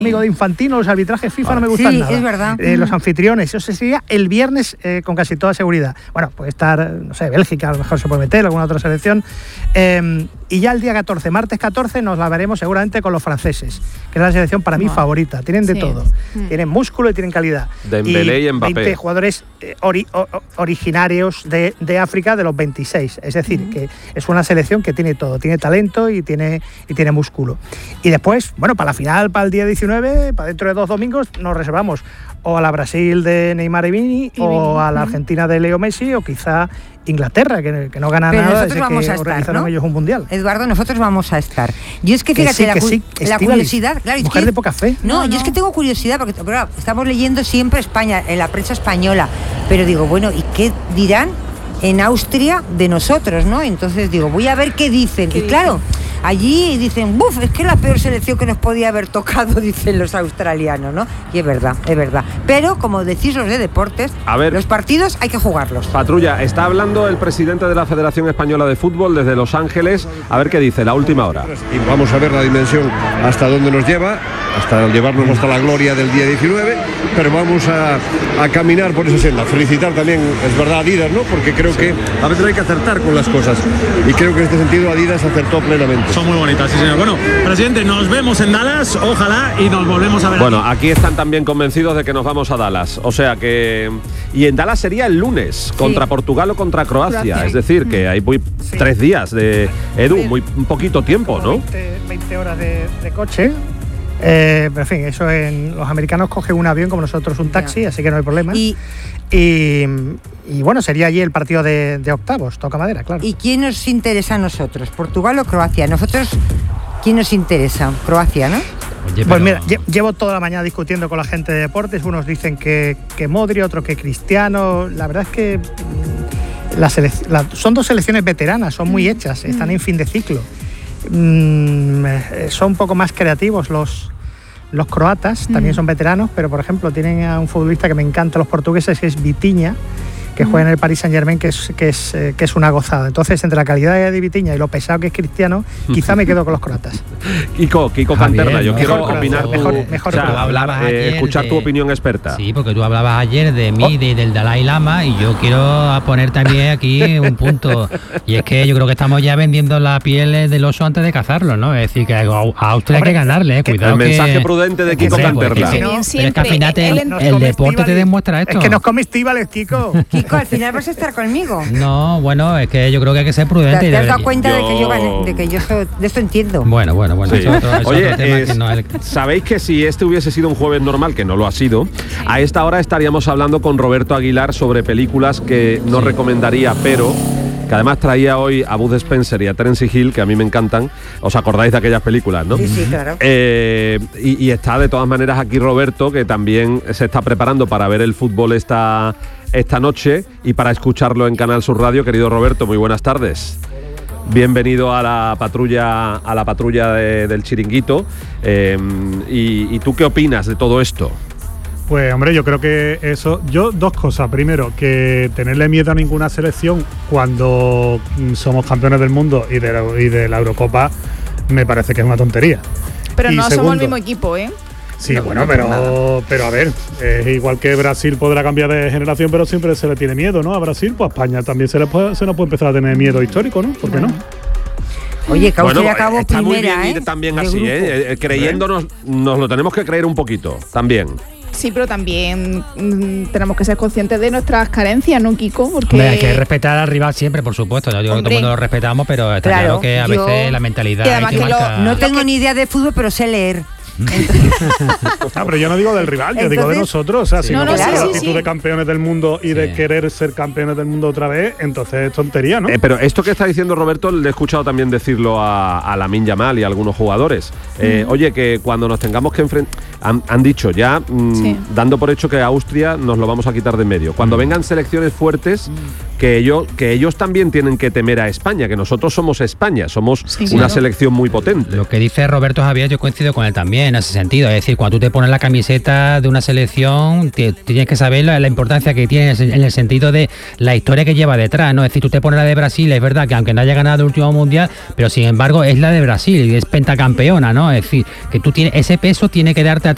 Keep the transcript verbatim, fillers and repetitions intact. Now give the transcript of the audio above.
amigo de Infantino, los arbitrajes FIFA no me gustan sí, nada. Es verdad. Eh, los anfitriones, eso sería el viernes eh, con casi toda seguridad. Bueno, puede estar, no sé, Bélgica, a lo mejor se puede meter, alguna otra selección. Eh, y ya el día catorce, martes catorce, nos la veremos seguramente con los franceses, que es la selección para mí wow. favorita. Tienen de sí. todo. Mm. Tienen músculo y tienen calidad. Dembélé y, y Mbappé. veinte jugadores eh, ori, o, originarios de, de África de los veintiséis. Es decir, mm. que es una selección que tiene todo. Tiene talento y tiene, y tiene músculo. Y después, bueno, para la final, para el día diecinueve, para dentro de dos domingos, nos reservamos o a la Brasil de Neymar y Vini, y o Vini. a la Argentina de Leo Messi, o quizá Inglaterra, que, que no gana Pero nada desde que estar, organizaron ¿no? ellos un mundial. Eduardo, nosotros vamos a estar. Yo es que fíjate, que sí, la, que sí, la curiosidad, claro, mujer es que, de poca fe. No, no, yo no. es que tengo curiosidad, porque claro, estamos leyendo siempre España, en la prensa española, pero digo, bueno, ¿y qué dirán en Austria de nosotros, no? Entonces digo, voy a ver qué dicen. ¿Qué y dicen? Claro, allí dicen, buf, es que es la peor selección que nos podía haber tocado, dicen los australianos, ¿no? Y es verdad, es verdad. Pero, como decís los de deportes, a ver, los partidos hay que jugarlos. Patrulla, está hablando el presidente de la Federación Española de Fútbol desde Los Ángeles. A ver qué dice, la última hora. Y vamos a ver la dimensión hasta dónde nos lleva, hasta llevarnos hasta la gloria del día diecinueve, pero vamos a, a caminar por esa senda. Felicitar también, es verdad, a Adidas, ¿no? Porque creo que a veces hay que acertar con las cosas. Y creo que en este sentido Adidas acertó plenamente. Son muy bonitas, sí señor. Bueno, presidente, nos vemos en Dallas, ojalá, y nos volvemos a ver. Bueno, aquí, aquí están también convencidos de que nos vamos a Dallas. O sea que... Y en Dallas sería el lunes, contra sí. Portugal o contra Croacia. Croacia. Es decir, que hay muy sí. tres días de... Edu, muy un poquito tiempo, ¿no? veinte, veinte horas de, de coche. Eh, pero en fin, eso en los americanos cogen un avión como nosotros un taxi, así que no hay problema. Y, y, y bueno, sería allí el partido de, de octavos, toca madera, claro. ¿Y quién nos interesa a nosotros? ¿Portugal o Croacia? Nosotros, ¿quién nos interesa? Croacia, ¿no? Oye, pero... Pues mira, llevo toda la mañana discutiendo con la gente de deportes, unos dicen que, que Modri, otros que Cristiano. La verdad es que la selec- la, son dos selecciones veteranas, son muy hechas, están mm. en fin de ciclo. Mm, son un poco más creativos los, los croatas, mm. también son veteranos, pero por ejemplo tienen a un futbolista que me encanta, los portugueses, que es Vitinha, que juega en el Paris Saint-Germain, que es, que, es, eh, que es una gozada. Entonces, entre la calidad de Vitinha y lo pesado que es Cristiano, quizá me quedo con los croatas. Kiko, Kiko Javier, Canterna, yo no, quiero mejor, opinar, mejor, mejor, o sea, mejor hablar, eh, escuchar de, tu opinión experta. Sí, porque tú hablabas ayer de mí, de, del Dalai Lama, y yo quiero poner también aquí un punto, y es que yo creo que estamos ya vendiendo la piel del oso antes de cazarlo, ¿no? Es decir, que a Austria hay que ganarle, eh, cuidado. El que, mensaje prudente de Kiko Canterna. Pues, pero es que al final te, el, el deporte te demuestra esto. Es que nos comestíbales, Kiko. Kiko, al final vas a estar conmigo. No, bueno, es que yo creo que hay que ser prudente. ¿Te, te has dado cuenta yo... de que yo gané, de que yo soy, de esto entiendo? Bueno, bueno, bueno. Sí. Eso otro, eso Oye, otro tema es, que no es... sabéis que si este hubiese sido un jueves normal, que no lo ha sido, a esta hora estaríamos hablando con Roberto Aguilar sobre películas que no sí. recomendaría, pero... que además traía hoy a Bud Spencer y a Terence Hill, que a mí me encantan. ¿Os acordáis de aquellas películas, no? Sí, sí, claro. Eh, y, y está de todas maneras aquí Roberto, que también se está preparando para ver el fútbol esta, esta noche y para escucharlo en Canal Sur Radio. Querido Roberto, muy buenas tardes. Bienvenido a la patrulla, a la patrulla de, del Chiringuito. Eh, y, ¿Y tú qué opinas de todo esto? Pues hombre, yo creo que eso, yo dos cosas. Primero, que tenerle miedo a ninguna selección cuando somos campeones del mundo y de la, y de la Eurocopa me parece que es una tontería. Pero y no segundo, somos el mismo equipo, ¿eh? Sí, no, bueno, no pero, pero a ver, es igual que Brasil podrá cambiar de generación, pero siempre se le tiene miedo, ¿no? A Brasil, pues a España también se, le puede, se nos puede empezar a tener miedo histórico, ¿no? ¿Por qué no? Oye, que Austria bueno, acabó está primera, muy bien, ¿eh? También así, ¿eh? Creyéndonos, nos lo tenemos que creer un poquito, también. Sí, pero también mmm, tenemos que ser conscientes de nuestras carencias, ¿no, Kiko? Porque Hombre, hay que respetar al rival siempre, por supuesto. Yo digo que todo el mundo lo respetamos, pero está claro, claro que a yo, veces la mentalidad... Y además que que marca... lo, no tengo que... ni idea de fútbol, pero sé leer. No, pero yo no digo del rival, yo Entonces, digo de nosotros. O sea, sí. si no, no, no claro, la actitud sí. de campeones del mundo y sí. de querer ser campeones del mundo otra vez, entonces es tontería, ¿no? Eh, pero esto que está diciendo Roberto, le he escuchado también decirlo a, a Lamine Yamal y a algunos jugadores. Eh, mm. Oye, que cuando nos tengamos que enfrentar, han, han dicho ya, mmm, sí. dando por hecho que a Austria nos lo vamos a quitar de en medio. Cuando mm. vengan selecciones fuertes, mm. que, ellos, que ellos también tienen que temer a España, que nosotros somos España, somos sí, una claro. selección muy potente. Lo que dice Roberto Javier, yo coincido con él también en ese sentido. Es decir, cuando tú te pones la camiseta de una selección, te, tienes que saber la, la importancia que tiene en el sentido de la historia que lleva detrás, ¿no? Es decir, tú te pones la de Brasil, es verdad que aunque no haya ganado el último mundial, pero sin embargo es la de Brasil y es pentacampeona, ¿no? Es decir, que tú tienes ese peso, tiene que darte a ti